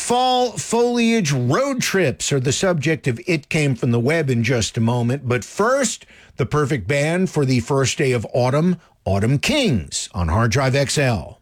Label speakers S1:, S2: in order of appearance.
S1: Fall foliage road trips are the subject of It Came From the Web in just a moment. But first, the perfect band for the first day of autumn, Autumn Kings on Hard Drive XL.